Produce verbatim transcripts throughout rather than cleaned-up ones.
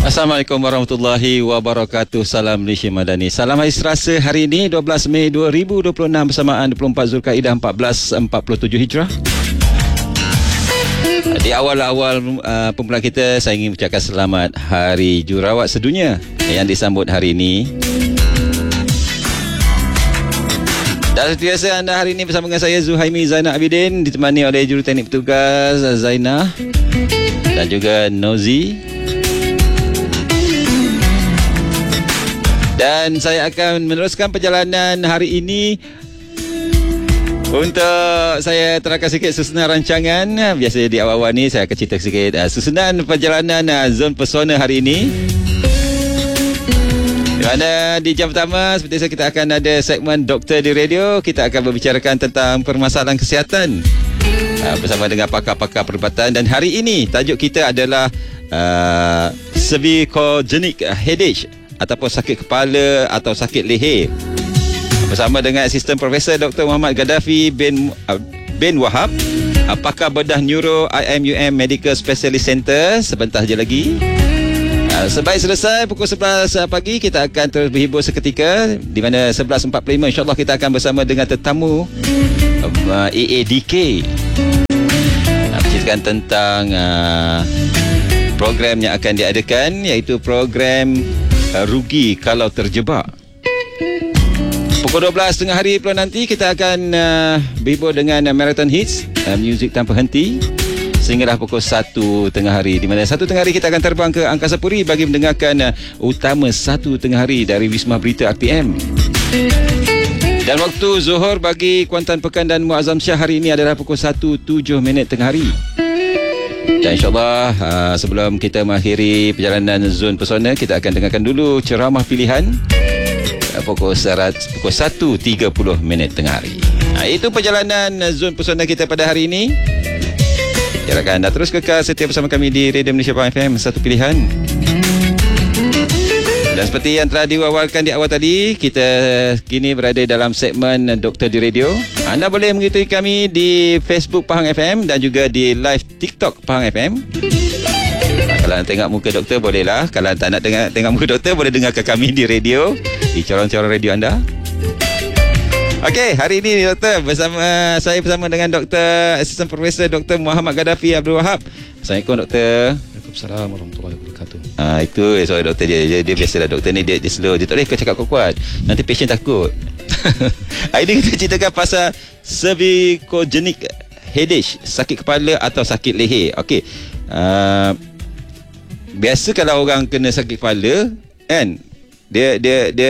Assalamualaikum warahmatullahi wabarakatuh. Salam Malaysia Madani. Salam hari Selasa hari ini dua belas Mei dua ribu dua puluh enam bersamaan dua puluh empat Zulkaidah empat belas empat puluh tujuh Hijrah. Di awal-awal uh, pembulan kita, saya ingin mengucapkan selamat Hari Jurawat Sedunia yang disambut hari ini. Dan seperti biasa, anda hari ini bersama dengan saya Zuhaimi Zainal Abidin, ditemani oleh juruteknik petugas Zainah dan juga Nozi. Dan saya akan meneruskan perjalanan hari ini. Untuk saya terangkan sikit susunan rancangan. Biasa di awal-awal ni saya akan cerita sikit uh, susunan perjalanan uh, Zon Pesona hari ini. Di mana di jam pertama, seperti saya, kita akan ada segmen Doktor di Radio. Kita akan berbicarakan tentang permasalahan kesihatan uh, bersama dengan pakar-pakar perubatan. Dan hari ini tajuk kita adalah uh, cervicogenic headache ataupun sakit kepala atau sakit leher, bersama dengan asisten Profesor Doktor Muhammad Gaddafi bin uh, bin Wahab, uh, pakar bedah neuro I M U M Medical Specialist Center. Sebentar je lagi. Uh, sebaik selesai pukul sebelas pagi, kita akan terus berhibur seketika, di mana sebelas empat puluh lima insya-Allah kita akan bersama dengan tetamu uh, A A D K. Uh, berceritakan tentang uh, program yang akan diadakan, iaitu program uh, rugi kalau terjebak. Pukul dua belas tengah hari pula nanti kita akan uh, berhibur dengan uh, Marathon Hits, uh, muzik tanpa henti, sehinggalah pukul satu tengah hari, di mana satu tengah hari kita akan terbang ke Angkasa Puri bagi mendengarkan uh, utama satu tengah hari dari Wisma Berita R P M. Dan waktu Zuhur bagi Kuantan Pekan dan Muazzam Syah hari ini adalah pukul satu tujuh minit tengah hari. Dan insyaAllah uh, sebelum kita mengakhiri perjalanan Zon Pesona, kita akan dengarkan dulu ceramah pilihan pukul pukul satu tiga puluh minit tengah hari. Nah, itu perjalanan Zon Pesona kita pada hari ini. Harapkan anda terus kekal setia bersama kami di Radio Malaysia Pahang F M, satu pilihan. Dan seperti yang telah diwawalkan di awal tadi, kita kini berada dalam segmen Doktor di Radio. Anda boleh mengikuti kami di Facebook Pahang F M dan juga di live TikTok Pahang F M. Kalau nak tengok muka doktor, bolehlah. Kalau tak nak tengok, tengok muka doktor, boleh dengarkan kami di radio, di corong-corong radio anda. Okey, hari ini doktor bersama saya bersama dengan Doktor Asisten Profesor Doktor Muhammad Gaddafi Abdul Wahab. Assalamualaikum doktor. Waalaikumsalam warahmatullahi wabarakatuh. Ah itu soal doktor dia. Dia, dia biasalah doktor ni dia, dia slow. Dia tak boleh kau cakap kuat-kuat. Nanti patient takut. Hari ini kita ceritakan pasal cervicogenic headache, sakit kepala atau sakit leher. Okey. Uh, biasa kalau orang kena sakit kepala kan, dia dia dia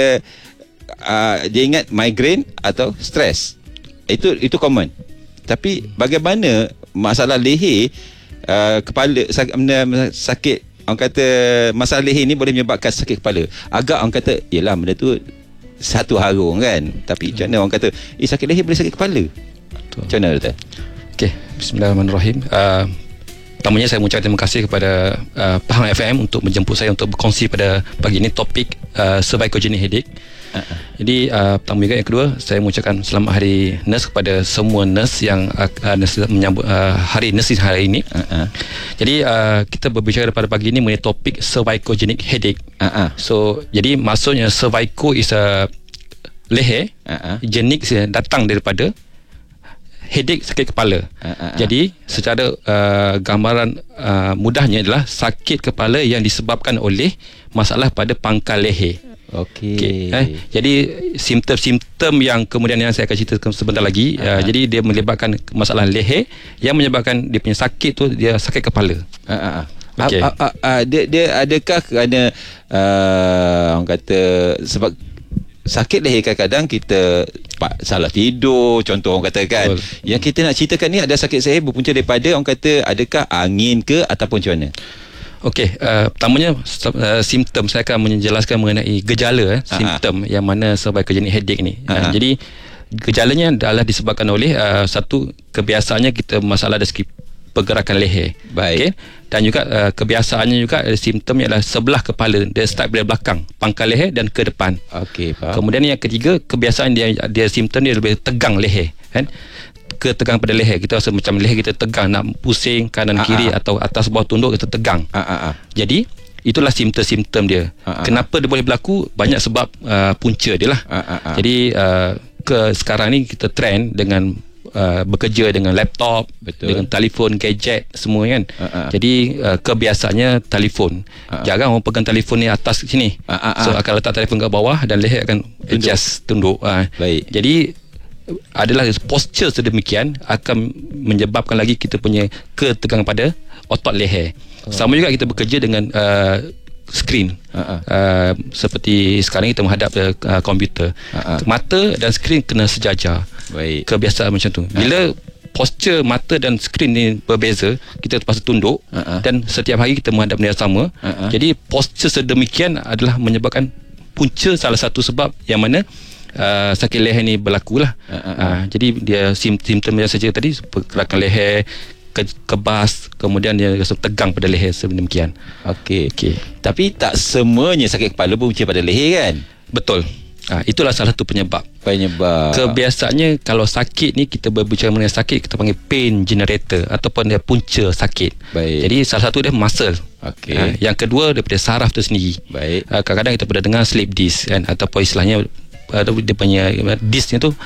uh, dia ingat migraine atau stres. Itu itu common. Tapi bagaimana masalah leher, uh, kepala sakit, sakit orang kata masalah leher ni boleh menyebabkan sakit kepala. Agak orang kata yalah benda tu satu harung kan. Tapi macam mana orang kata eh sakit leher boleh sakit kepala? Betul. Macam mana doktor? Okey, bismillahirrahmanirrahim. Uh, Pertamanya saya mengucapkan terima kasih kepada uh, Pahang F M untuk menjemput saya untuk berkongsi pada pagi ini topik uh, cervicogenic headache. Uh-huh. Jadi uh, pertama juga, yang kedua, saya mengucapkan selamat Hari Nurse kepada semua nurse yang uh, nurse menyambut uh, Hari Nurse hari ini. Uh-huh. Jadi uh, kita berbicara pada pagi ini mengenai topik cervicogenic headache. Uh-huh. So jadi maksudnya cervico is a leher, uh-huh. Genic datang daripada headache, sakit kepala. Uh, uh, uh. Jadi secara uh, gambaran uh, mudahnya adalah sakit kepala yang disebabkan oleh masalah pada pangkal leher. Okey. Okay. Eh, jadi simptom-simptom yang kemudian yang saya akan ceritakan sebentar lagi. Uh, uh, jadi dia melibatkan masalah leher yang menyebabkan dia punya sakit tu dia sakit kepala. Uh, uh, uh. Okay. Uh, uh, uh, uh, dia dia adakah kerana uh, orang kata sebab sakit leher kadang-kadang kita salah tidur, contoh orang katakan. Betul. Yang kita nak ceritakan ni ada sakit leher berpunca daripada orang kata adakah angin ke ataupun macam mana? Okey, uh, pertamanya uh, simptom saya akan menjelaskan mengenai gejala eh, simptom yang mana cervicogenic headache ni. Uh, jadi gejalanya adalah disebabkan oleh uh, satu kebiasaannya kita masalah dari segi pergerakan leher. Baik. Okay? Dan juga uh, kebiasaannya juga uh, simptomnya adalah sebelah kepala, dia start dari belakang, pangkal leher dan ke depan. Okey, faham. Kemudian yang ketiga, kebiasaan dia dia simptom dia lebih tegang leher, kan? Ketegang pada leher, kita rasa macam leher kita tegang, nak pusing kanan kiri, A-a. atau atas bawah tunduk kita tegang. A-a. Jadi itulah simptom-simptom dia. Uh-huh. Kenapa dia boleh berlaku? Banyak sebab uh, punca dia lah. Uh-huh. Jadi uh, ke sekarang ni kita trend dengan Uh, bekerja dengan laptop, betul, dengan telefon, gadget semua kan. Uh-uh. Jadi uh, kebiasaannya telefon. Uh-uh. Jarang orang pegang telefon ni atas sini. Uh-uh. So akan letak telefon kat bawah dan leher akan tunduk. adjust tunduk. Uh. Baik. Jadi adalah posture sedemikian akan menyebabkan lagi kita punya ketegangan pada otot leher. Oh. Sama juga kita bekerja dengan uh, skrin. Uh-uh. uh, seperti sekarang kita menghadap ke uh, komputer. Uh-uh. Mata dan skrin kena sejajar. Baik. Kebiasaan macam tu. Bila uh-huh. posture mata dan skrin ni berbeza, kita terpaksa tunduk, uh-huh. dan setiap hari kita menghadap benda yang sama. Uh-huh. Jadi posture sedemikian adalah menyebabkan punca salah satu sebab yang mana uh, sakit leher ni berlaku lah. Uh-huh. Uh, jadi dia simptom yang saya cakap tadi, pergerakan leher ke, kebas, kemudian dia rasa tegang pada leher sedemikian. Okey. Okey. Tapi tak semuanya sakit kepala punca pada leher kan? Betul. Ha, itulah salah satu penyebab. Penyebab. Kebiasaannya kalau sakit ni kita berbicara mengenai sakit, kita panggil pain generator ataupun dia punca sakit. Baik. Jadi salah satu dia muscle. Okey. Ha, yang kedua daripada saraf tu sendiri. Baik. Ha, kadang-kadang kita pernah dengar slip disc kan, ataupun istilahnya uh, dia punya discnya tu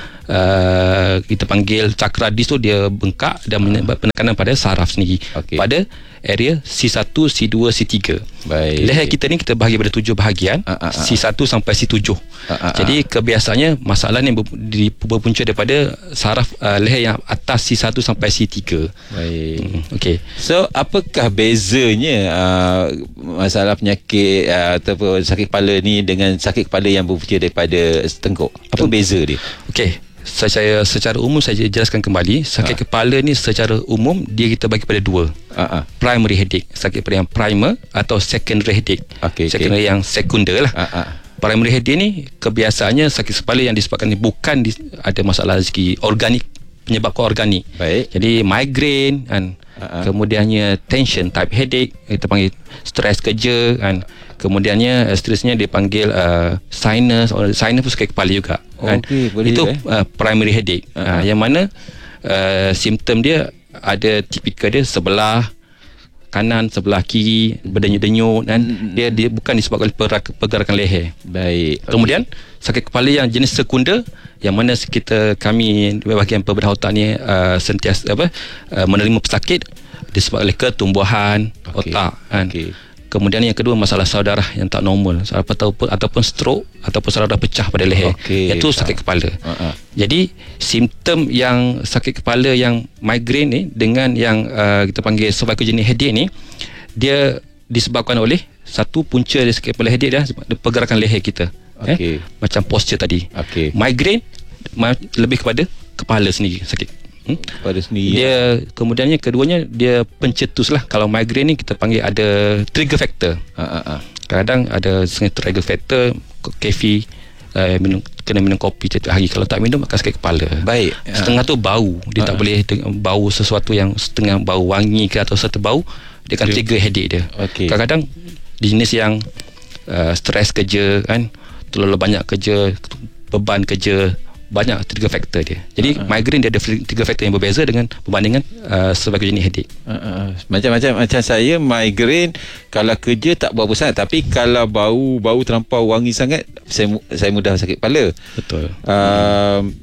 uh, kita panggil cakra disc tu, dia bengkak dan menyebabkan penekanan pada saraf sendiri. Okay. Pada area C satu, C dua, C tiga. Baik. Leher kita ni kita bahagi pada tujuh bahagian, uh, uh, uh. C satu sampai C tujuh. Uh, uh, uh. Jadi kebiasaannya masalah ni ber, di, berpunca daripada saraf uh, leher yang atas C satu sampai C tiga. Baik. Hmm, okey. So apakah bezanya uh, masalah penyakit uh, ataupun sakit kepala ni dengan sakit kepala yang berpunca daripada tengkuk? Apa Tengkuk. beza dia? Okey. Saya secara umum saya jelaskan kembali, sakit ha. kepala ni secara umum dia kita bagi pada dua. Ha. Primary headache, sakit kepala yang primer, atau secondary headache. Okay, secondary okay. yang sekunder lah. Ha. Primary headache ni kebiasaannya sakit kepala yang disebabkan bukan di, ada masalah segi organik, penyebab organik. Baik. Jadi migraine kan, ha. kemudiannya tension type headache, kita panggil stres kerja kan. Kemudiannya seterusnya dipanggil uh, sinus, or sinus pun sakit kepala juga kan. Okay, itu eh? uh, primary headache. Uh-huh. Uh, yang mana uh, simptom dia ada tipikal dia sebelah kanan, sebelah kiri berdenyut-denyut kan. Mm-hmm. Dia dia bukan disebabkan pergerakan leher. Baik. Kemudian okay. sakit kepala yang jenis sekunder, yang mana kita kami bahagian pembedah otak ni uh, sentiasa apa uh, menerima pesakit disebabkan oleh ketumbuhan okay. otak kan. Okay. Kemudian yang kedua masalah saraf darah yang tak normal, ataupun ataupun stroke ataupun saraf darah pecah pada leher. Okay, itu sakit kepala. Uh-huh. Jadi simptom yang sakit kepala yang migraine ni dengan yang uh, kita panggil cervicogenic headache ni, dia disebabkan oleh satu punca dari sakit kepala headache dah pergerakan leher kita. Okay. Eh? Macam posture tadi. Okay. Migraine lebih kepada kepala sendiri sakit. Hmm? Pada sendiri dia ya. Kemudiannya keduanya dia pencetus lah. Kalau migraine ni kita panggil ada trigger factor. Ha, ha, ha. Kadang ada setengah trigger factor, kafi, uh, minum, kena minum kopi setiap hari. Kalau tak minum akan sakit kepala. Baik. Setengah tu bau, dia ha, tak ha. boleh bau sesuatu yang setengah bau wangi ke atau satu bau, dia akan okay. trigger headache dia. Okay. Kadang-kadang jenis yang uh, stres kerja kan, terlalu banyak kerja, beban kerja, banyak trigger factor dia. Jadi uh-huh. migraine dia ada trigger factor yang berbeza dengan perbandingan uh, cervicogenic headache. Uh-huh. Macam-macam macam saya migraine kalau kerja tak buat apa sangat, tapi kalau bau bau terlampau wangi sangat saya saya mudah sakit kepala. Betul. Uh,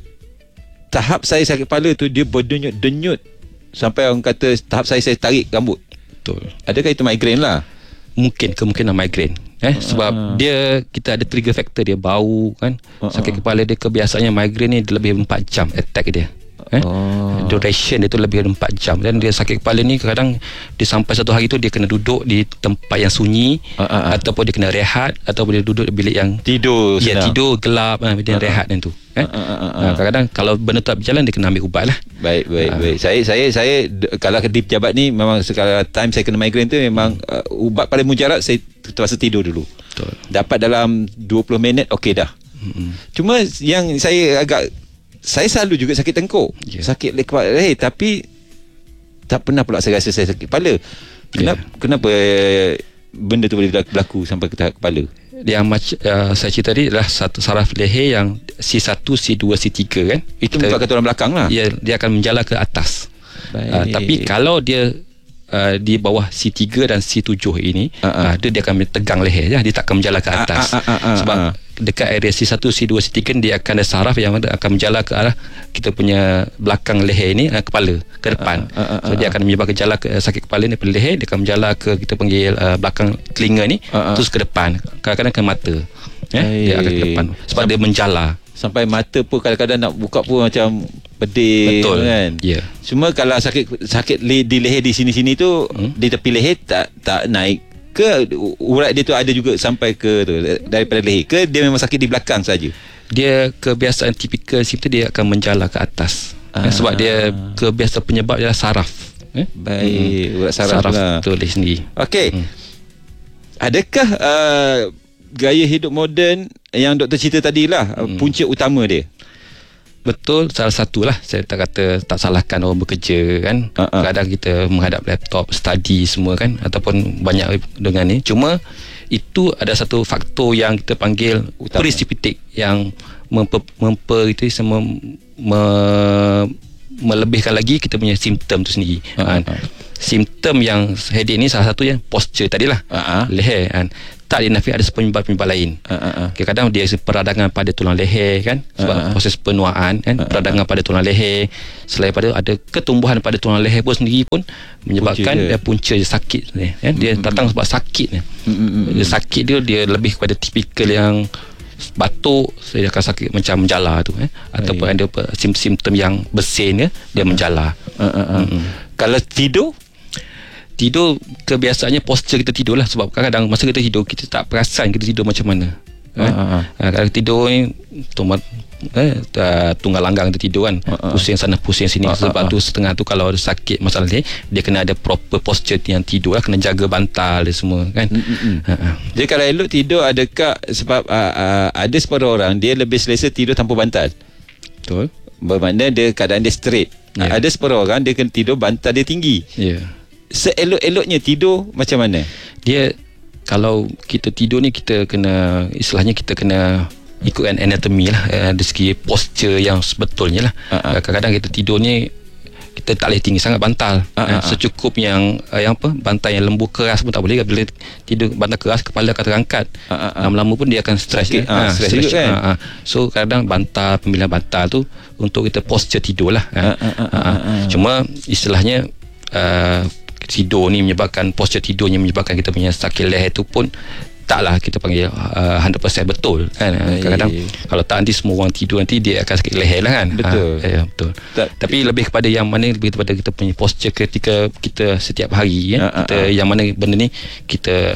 tahap saya sakit kepala tu dia berdenyut-denyut sampai orang kata tahap saya saya tarik rambut. Betul. Adakah itu migraine lah? Mungkin kemungkinan migraine. Eh, sebab uh. dia kita ada trigger factor dia, bau kan, uh-uh. sakit kepala dia kebiasaannya migraine ni lebih empat jam attack dia. Eh? Oh. Duration dia tu lebih dari empat jam. Dan dia sakit kepala ni kadang dia sampai satu hari tu dia kena duduk di tempat yang sunyi, uh-uh. ataupun dia kena rehat, ataupun dia duduk di bilik yang tidur ya, senang. tidur gelap, uh, dia uh-uh. rehat dan tu. Eh? Uh, uh, uh, uh. Kadang-kadang kalau benda tak berjalan dia kena ambil ubat lah. Baik, baik, uh. baik. Saya saya saya kalau di pejabat ni memang sekala time saya kena migraine tu memang uh, ubat paling mujarab saya terpaksa tidur dulu. Betul. Dapat dalam dua puluh minit okey dah. Hmm. Cuma yang saya agak saya selalu juga sakit tengkuk, yeah. sakit kepala leher, tapi tak pernah pula saya rasa saya sakit kepala. Kenapa yeah. kenapa benda tu boleh berlaku sampai ke tahap kepala? Yang macam uh, saya cerita tadi adalah satu saraf leher yang C satu, C dua, C tiga kan. Itu bukan kata orang belakang lah. Ya, dia akan menjala ke atas. Uh, tapi kalau dia uh, di bawah C tiga dan C tujuh ini, uh-uh. uh, dia dia akan tegang leher je, dia tak akan menjalar ke atas. uh, uh, uh, uh, sebab uh. dekat area C satu, C dua, C tiga dia akan ada saraf yang akan menjalar ke arah kita punya belakang leher ni, uh, kepala ke depan. uh, uh, uh, uh, so dia akan menyebabkan jalar ke, uh, sakit kepala ni pada leher, dia akan menjalar ke kita panggil uh, belakang telinga ni, uh, uh. terus ke depan, kadang-kadang ke mata. Eh, dia akan ke depan sebab Sam- dia menjalar sampai mata pun kadang-kadang nak buka pun macam pedih. Betul kan. yeah. Cuma kalau sakit sakit di leher di sini-sini tu, hmm? di tepi leher tak tak naik ke, urat dia tu ada juga sampai ke tu daripada leher ke, dia memang sakit di belakang saja? Dia kebiasaan tipikal simptom dia akan menjalar ke atas. ah. eh, sebab dia kebiasaan penyebab ialah saraf. eh? Baik, hmm. urat saraf, saraf lah tu oleh sendiri. Okey. hmm. Adakah uh, gaya hidup moden yang doktor cerita tadi lah, hmm. punca utama dia? Betul, salah satulah. Saya tak kata tak salahkan orang bekerja kan. Uh-uh. Kadang kita menghadap laptop, study semua kan, ataupun banyak dengan ni. Cuma itu ada satu faktor yang kita panggil precipitate, yang memper, memper itu sama me, melebihkan lagi kita punya simptom tu sendiri. Uh-huh. Kan? Simptom yang headache ni salah satu yang posture tadilah, uh-huh. leher kan. Tak dinafi ada penyebab-penyebab lain. Uh-huh. Kadang-kadang dia peradangan pada tulang leher kan, sebab uh-huh. proses penuaan kan, uh-huh. peradangan pada tulang leher. Selain pada ada ketumbuhan pada tulang leher pun sendiri pun menyebabkan punca dia punca dia sakit ni kan. Dia mm-hmm. datang sebab sakit ni. Mm-hmm. Dia sakit dia dia lebih kepada tipikal yang batuk, saya akan sakit macam menjalar tu eh, ataupun ada simptom yang bersin ya, dia menjalar. Uh-huh. Mm-hmm. Kalau tidur, tidur kebiasaannya posture kita tidur lah, sebab kadang-kadang masa kita tidur kita tak perasan kita tidur macam mana. Uh, uh, uh. Uh, kalau tidur ni tumat, eh, tunggal langgang kita tidur kan, uh, uh. pusing sana pusing sini, uh, sebab uh, uh. tu setengah tu kalau ada sakit masalah ni, dia kena ada proper posture yang tidur lah, kena jaga bantal dia semua kan. uh, uh. Jadi kalau elok tidur, adakah sebab uh, uh, ada separuh orang dia lebih selesa tidur tanpa bantal? Betul, bermakna dia keadaan dia straight. yeah. Ada separuh orang dia kena tidur bantal dia tinggi. Ya. Yeah. Seelok-eloknya tidur macam mana? Dia kalau kita tidur ni kita kena, istilahnya kita kena ikut anatomi lah, dari segi posture yang sebetulnya lah. Uh-huh. Kadang-kadang kita tidur ni kita tak boleh tinggi sangat bantal. Uh-huh. Secukup yang yang apa, bantal yang lembu keras pun tak boleh. Bila tidur bantal keras, kepala akan terangkat. Uh-huh. Lama-lama pun dia akan stress. Sakit, ha, stress juga kan. Uh-huh. So kadang bantal, pemilihan bantal tu untuk kita posture tidur lah. Uh-huh. Uh-huh. Uh-huh. Cuma istilahnya uh, tidur ni menyebabkan, posture tidurnya menyebabkan kita punya sakit leher tu pun taklah kita panggil uh, one hundred percent betul kan. Kadang-kadang kalau tak, nanti semua orang tidur nanti dia akan sakit leher lah kan. Betul. Ha, ya, betul. Tak, tapi lebih kepada yang mana, lebih kepada kita punya posture ketika kita setiap hari ya. Uh, kita uh, uh. yang mana benda ni kita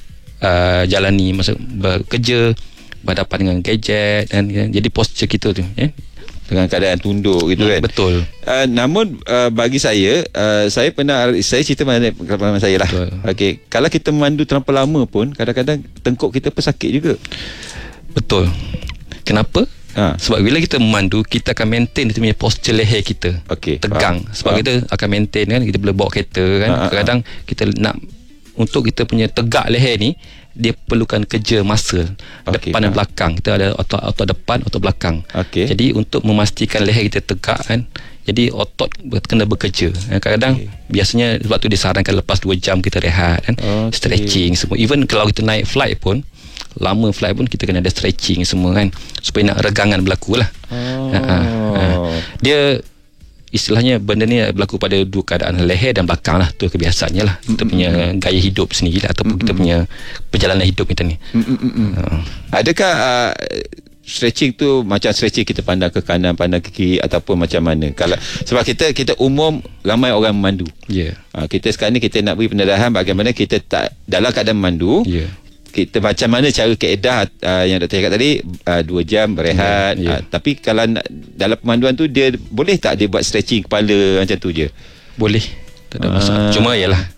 uh, jalani masa bekerja, berhadapan dengan gadget dan ya, jadi posture kita tu ya, dengan keadaan tunduk gitu kan. Betul. Uh, namun uh, bagi saya, uh, saya pernah, saya cerita mana pengalaman saya lah. Okey, kalau kita memandu terlalu lama pun kadang-kadang tengkuk kita pun sakit juga. Betul. Kenapa? Ha. Sebab bila kita memandu, kita akan maintain kita punya posture leher kita. Okay, tegang. Faham. Sebab faham. Kita akan maintain kan, kita boleh bawa kereta kan. Ha, kadang-kadang ha. kita nak, untuk kita punya tegak leher ni, dia perlukan kerja muscle okay, depan dan belakang. Kita ada otot, otot depan, otot belakang. Okay. Jadi untuk memastikan leher kita tegak kan, jadi otot kena bekerja. Kadang-kadang okay. biasanya sebab tu disarankan lepas dua jam kita rehat kan, okay. stretching semua. Even kalau kita naik flight pun, lama flight pun kita kena ada stretching semua kan, supaya nak regangan berlaku lah. Oh. Ha, ha, ha. Dia istilahnya benda ni berlaku pada dua keadaan, leher dan belakang lah. Tu kebiasaannya lah, kita punya gaya hidup sendiri lah, ataupun kita punya perjalanan hidup kita ni. uh. Adakah uh, stretching tu macam stretching kita pandang ke kanan, pandang ke kiri, ataupun macam mana? Kalau sebab kita kita umum ramai orang memandu. Ya. Yeah. Uh, kita sekarang ni kita nak beri pendedahan bagaimana kita tak dalam keadaan memandu. Ya. Yeah. Kita macam mana cara kaedah uh, yang doktor cakap tadi, uh, dua jam berehat. Yeah, yeah. Uh, tapi kalau nak, dalam pemanduan tu dia boleh tak dia buat stretching kepala macam tu je? Boleh, tak ada masalah. Uh, Cuma ialah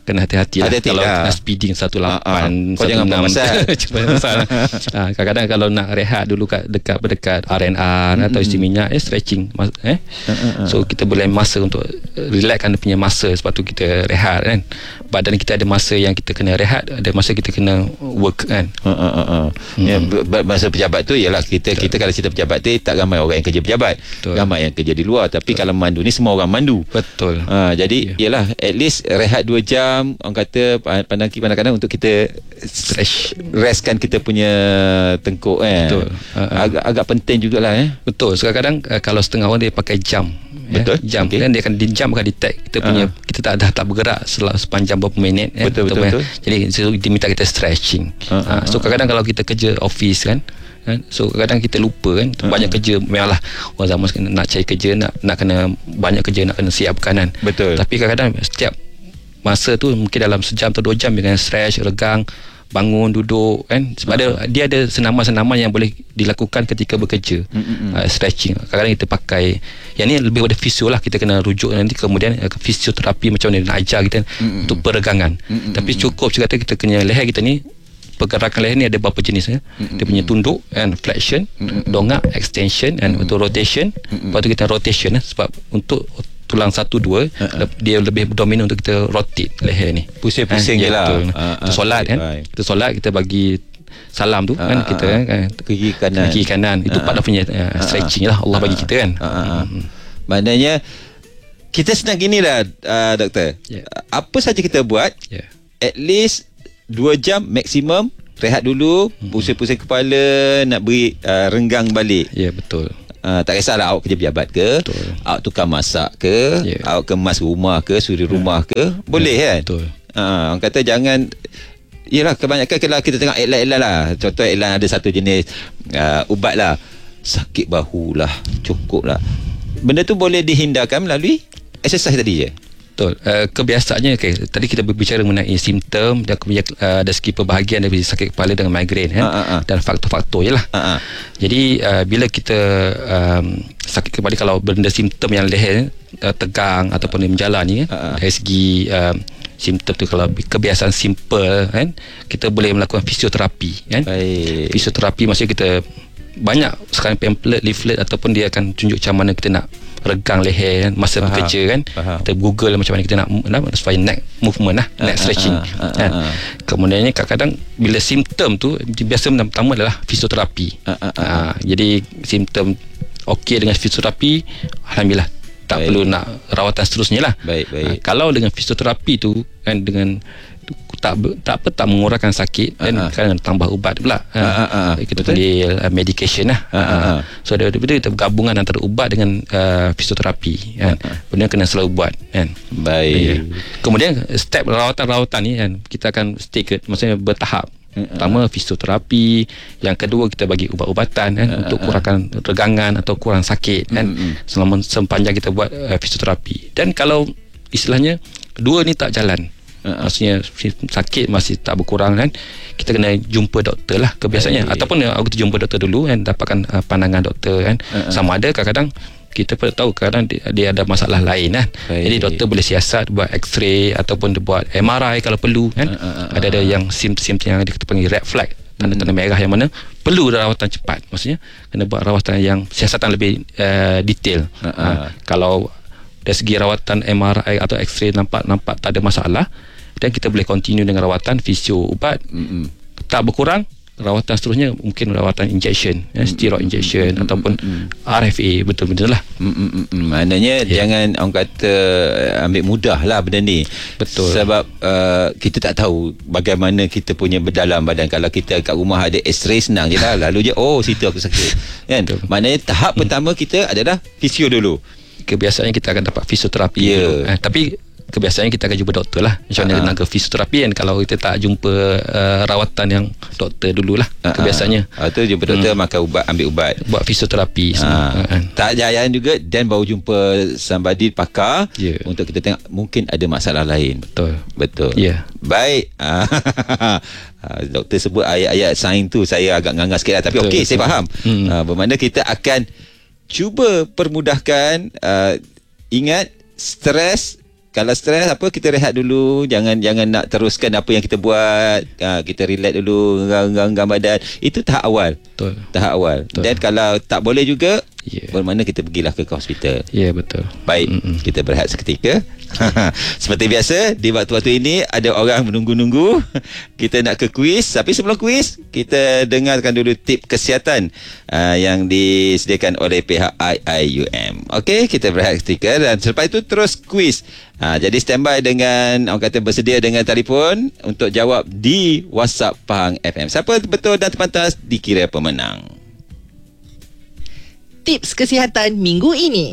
kena hati-hati lah. Hati-hati Kalau lah. nak speeding satu lapan, Kau jangan buat pasal. pasal. ha, kadang-kadang kalau nak rehat dulu kat dekat berdekat R and R mm-hmm. atau isi minyak, eh stretching eh. Uh-uh. So kita boleh masa untuk relaxkan dia punya masa, sebab tu kita rehat kan. Badan kita ada masa yang kita kena rehat, ada masa kita kena work kan. Uh, uh, uh, uh. Mm-hmm. Ya, masa pejabat tu ialah kita Betul. kita kalau cerita pejabat tu tak ramai orang yang kerja pejabat. Betul. Ramai yang kerja di luar, tapi Betul. kalau mandu ni semua orang mandu. Betul. Ha, jadi yeah. ialah at least rehat dua jam, orang kata pandang kiri pandang kanan untuk kita stretch, restkan kita punya tengkuk kan. Betul. Uh-huh. Agak agak penting jugalah eh. Betul. So kadang-kadang uh, kalau setengah orang dia pakai jam. Betul. Ya, jam okay. kan dia akan di jam akan detect kita punya uh-huh. kita tak dah tak bergerak selama sepanjang beberapa minit eh. Betul, betul, betul. Jadi so, diminta kita stretching. Uh-huh. Uh, so kadang-kadang kalau kita kerja office kan, so kadang kita lupa kan, uh-huh. banyak kerja, memanglah orang zaman sekarang nak cari kerja, nak nak kena banyak kerja, nak kena siapkan kan. Betul. Tapi kadang-kadang setiap masa tu mungkin dalam sejam atau dua jam dengan stretch, regang, bangun, duduk kan, sebab uh-huh. ada, dia ada senaman-senaman yang boleh dilakukan ketika bekerja. uh-huh. uh, stretching kadang-kadang kita pakai yang ni lebih pada fisio lah, kita kena rujuk nanti kemudian uh, fisioterapi macam mana nak ajar kita uh-huh. untuk peregangan. uh-huh. Tapi cukup saya kata kita kena leher kita ni, pergerakan leher ni ada beberapa jenis ya. Mm-hmm. Dia punya tunduk and flexion, mm-hmm. dongak, extension and mm-hmm. untuk rotation. Mm-hmm. Lepas tu kita rotation eh, sebab untuk tulang satu dua uh-huh. dia lebih dominan untuk kita rotate leher ni. Pusing-pusing je lah. Kita solat kan. Kita solat, kita bagi salam tu uh, kan kita uh, kan ke kiri kanan. Kiri kanan itu uh, part of punya uh, stretching uh, lah Allah uh, bagi kita kan. Uh, uh, uh. Hmm. Maknanya kita senang ginilah uh, doktor. Yeah. Apa saja kita buat, yeah. at least dua jam maksimum, rehat dulu, hmm. pusing-pusing kepala, nak beri uh, renggang balik. Ya, yeah, betul. Uh, tak kisahlah awak kerja pejabat ke, betul. Awak tukang masak ke, yeah. awak kemas rumah ke, suri rumah yeah. ke, boleh yeah, kan? Betul. Uh, orang kata jangan, yelah kebanyakan kalau kita tengok iklan-iklan lah, contoh iklan ada satu jenis uh, ubat lah, sakit bahu lah, cukup lah. Benda tu boleh dihindarkan melalui exercise tadi je. Betul. Uh, kebiasaannya okay, tadi kita berbicara mengenai simptom dan kemudian uh, dari segi perbahagian dari sakit kepala dengan migraine kan, uh, uh, uh. dan faktor-faktor je lah. Uh, uh. Jadi uh, bila kita um, sakit kepala, kalau benda simptom yang leher uh, tegang ataupun dia menjalan ni uh, uh. dari segi uh, simptom tu, kalau kebiasaan simple kan, kita boleh melakukan fisioterapi kan. Baik. Fisioterapi maksudnya kita banyak sekarang pamphlet, leaflet ataupun dia akan tunjuk macam mana kita nak regang leher kan, masa Faham. bekerja kan. Faham. Kita google macam mana kita nak, nak supaya neck movement lah, neck stretching uh, uh, uh, kan. Uh, uh. Kemudiannya kadang-kadang bila simptom tu, biasa pertama adalah fisioterapi. uh, uh, uh. Uh, jadi simptom okey dengan fisioterapi, alhamdulillah, tak baik. Perlu nak rawatan seterusnya lah. Baik, baik. Uh, kalau dengan fisioterapi tu kan, dengan tak tak apa tak mengurangkan sakit dan uh-huh. kan tambah ubat pula. Uh-huh. Uh, kita panggil uh, medication lah. Uh-huh. Uh, so ada betul kita gabungan antara ubat dengan uh, fisioterapi kan. Uh-huh. Benda kena selalu buat kan. Baik. Ya. Kemudian step rawatan-rawatan ni kan, kita akan stick maksudnya bertahap. Uh-huh. Pertama fisioterapi, yang kedua kita bagi ubat-ubatan kan, uh-huh. untuk kurangkan regangan atau kurang sakit kan, uh-huh. selama sepanjang kita buat uh, fisioterapi. Dan kalau istilahnya dua ni tak jalan, Uh, maksudnya sakit masih tak berkurang kan, kita kena jumpa doktor lah kebiasaannya. Baik. Ataupun uh, kita jumpa doktor dulu kan, dapatkan uh, pandangan doktor kan. uh, uh. Sama ada kadang-kadang kita perlu tahu kadang dia, dia ada masalah lain kan. Baik. Jadi doktor boleh siasat buat x-ray ataupun dia buat M R I kalau perlu kan. uh, uh, uh, ada-ada yang simptom yang kita panggil red flag, tanda-tanda hmm. merah yang mana perlu rawatan cepat. Maksudnya kena buat rawatan yang siasatan lebih uh, detail. uh, uh. Uh, kalau dari segi rawatan M R I atau x-ray nampak nampak tak ada masalah, dan kita boleh continue dengan rawatan fisio ubat. Mm-hmm. Tak berkurang, rawatan seterusnya mungkin rawatan injection, mm-hmm. steroid injection, mm-hmm. ataupun mm-hmm. R F A, betul-betul lah. Mm-hmm. Maknanya yeah. jangan orang kata ambil mudah lah benda ni. Betul. Sebab uh, kita tak tahu bagaimana kita punya berdalam badan. Kalau kita kat rumah ada x-ray senang je lah, lalu je oh situ aku sakit kan. Betul. Maknanya tahap mm. pertama kita adalah fisio dulu. Kebiasaannya kita akan dapat fisioterapi. Yeah. Eh, tapi kebiasaannya kita akan jumpa doktor lah. Macam mana nak ke fisioterapi kan, kalau kita tak jumpa uh, rawatan yang doktor dululah. Uh-huh. Kebiasaannya uh, tu jumpa doktor, hmm. makan ubat, ambil ubat, buat fisioterapi semua. Uh, uh, tak jalan juga, dan baru jumpa somebody pakar, yeah. untuk kita tengok mungkin ada masalah lain. Betul. Betul. Yeah. Baik. Doktor sebut ayat-ayat sains tu saya agak ngangah sikit lah, tapi okey, saya faham. Hmm. Uh, bermakna kita akan cuba permudahkan. uh, Ingat, stres kalau stres apa, kita rehat dulu, jangan jangan nak teruskan apa yang kita buat. Ha, kita relax dulu, renggang-renggang badan. Itu tahap awal. Betul. Tahap awal. Betul. Dan kalau tak boleh juga, yeah. bermakna kita pergilah ke hospital. Ya, yeah, betul. Baik, Mm-mm. kita berehat seketika. Seperti biasa, di waktu-waktu ini ada orang menunggu-nunggu. Kita nak ke kuis, tapi sebelum kuis, kita dengarkan dulu tip kesihatan uh, yang disediakan oleh pihak I I U M. Okey, kita berehat seketika dan selepas itu terus kuis. Ha, jadi standby dengan, orang kata bersedia dengan telefon untuk jawab di WhatsApp Pahang F M. Siapa betul dan terpantas dikira pemenang. Tips kesihatan minggu ini.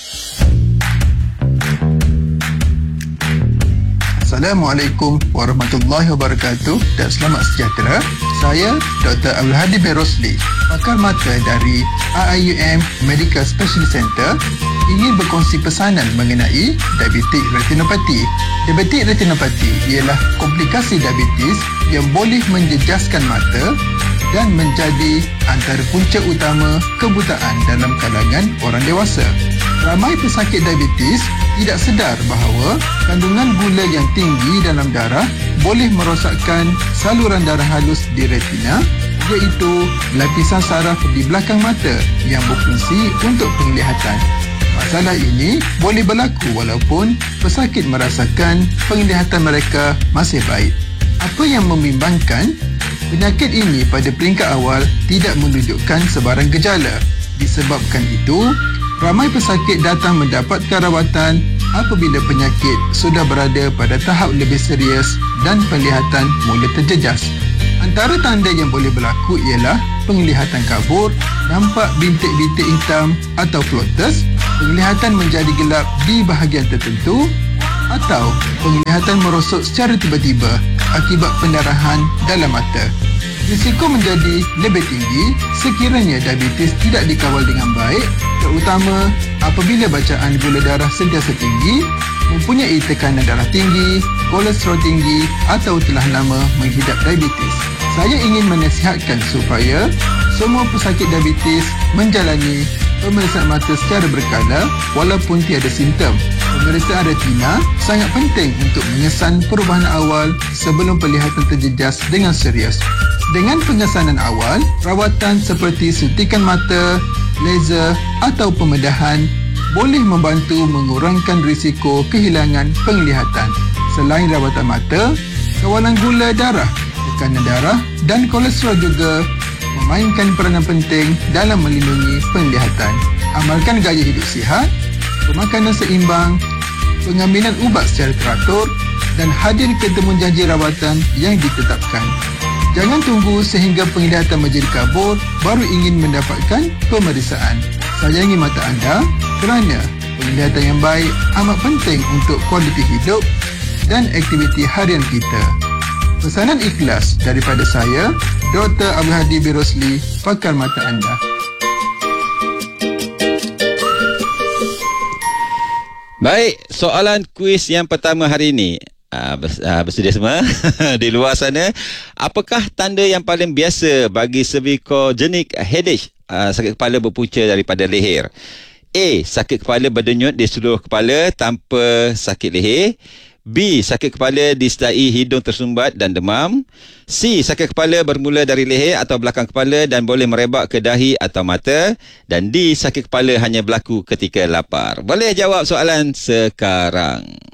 Assalamualaikum warahmatullahi wabarakatuh dan selamat sejahtera. Saya Doktor Abdul Hadi bin Rosli, pakar mata dari I I U M Medical Specialist Center, ingin berkongsi pesanan mengenai diabetik retinopati. Diabetik retinopati ialah komplikasi diabetes yang boleh menjejaskan mata dan menjadi antara punca utama kebutaan dalam kalangan orang dewasa. Ramai pesakit diabetes tidak sedar bahawa kandungan gula yang tinggi dalam darah boleh merosakkan saluran darah halus di retina, iaitu lapisan saraf di belakang mata yang berfungsi untuk penglihatan. Masalah ini boleh berlaku walaupun pesakit merasakan penglihatan mereka masih baik. Apa yang membimbangkan? Penyakit ini pada peringkat awal tidak menunjukkan sebarang gejala. Disebabkan itu, ramai pesakit datang mendapatkan rawatan apabila penyakit sudah berada pada tahap lebih serius dan penglihatan mula terjejas. Antara tanda yang boleh berlaku ialah penglihatan kabur, nampak bintik-bintik hitam atau floaters, penglihatan menjadi gelap di bahagian tertentu, atau penglihatan merosot secara tiba-tiba akibat pendarahan dalam mata. Risiko menjadi lebih tinggi sekiranya diabetes tidak dikawal dengan baik, terutama apabila bacaan gula darah sentiasa tinggi, mempunyai tekanan darah tinggi, kolesterol tinggi atau telah lama menghidap diabetes. Saya ingin menasihatkan supaya semua pesakit diabetes menjalani pemeriksaan mata secara berkala walaupun tiada simptom. Pemeriksaan retina sangat penting untuk mengesan perubahan awal sebelum penglihatan terjejas dengan serius. Dengan pengesanan awal, rawatan seperti suntikan mata, laser atau pembedahan boleh membantu mengurangkan risiko kehilangan penglihatan. Selain rawatan mata, kawalan gula darah, tekanan darah dan kolesterol juga memainkan peranan penting dalam melindungi penglihatan. Amalkan gaya hidup sihat, pemakanan seimbang, pengambilan ubat secara teratur dan hadir ke temujanji rawatan yang ditetapkan. Jangan tunggu sehingga penglihatan menjadi kabur baru ingin mendapatkan pemeriksaan. Sayangi mata anda kerana penglihatan yang baik amat penting untuk kualiti hidup dan aktiviti harian kita. Pesanan ikhlas daripada saya, Doktor Abdul Hadi bin Rosli, pakar mata anda. Baik, soalan kuis yang pertama hari ini. Uh, bers, uh, bersedia semua di luar sana. Apakah tanda yang paling biasa bagi cervicogenic headache, uh, sakit kepala berpunca daripada leher? A. Sakit kepala berdenyut di seluruh kepala tanpa sakit leher. B. Sakit kepala disertai hidung tersumbat dan demam. C. Sakit kepala bermula dari leher atau belakang kepala dan boleh merebak ke dahi atau mata. Dan D. Sakit kepala hanya berlaku ketika lapar. Boleh jawab soalan sekarang.